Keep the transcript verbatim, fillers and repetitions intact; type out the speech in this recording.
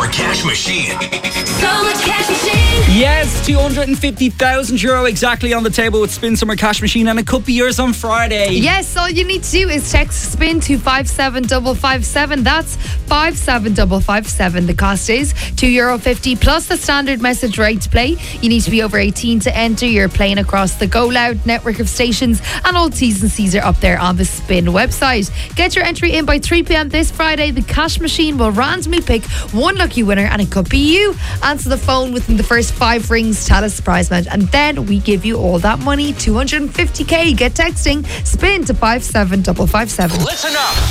Summer Cash Machine. Summer Cash Machine. Yes, two hundred fifty thousand euro exactly on the table with Spin Summer Cash Machine, and it could be yours on Friday. Yes, all you need to do is text SPIN to five seven five five seven. That's five seven five five seven. The cost is two euro fifty plus the standard message rate to play. You need to be over eighteen to enter. You're playing across the Go Loud network of stations, and all T's and C's are up there on the Spin website. Get your entry in by three p.m. this Friday. The cash machine will randomly pick one lucky winner, and it could be you. Answer the phone within the first five rings, tell us prize amount, and then we give you all that money, two hundred fifty k. Get texting SPIN to five seven five five seven. Listen up.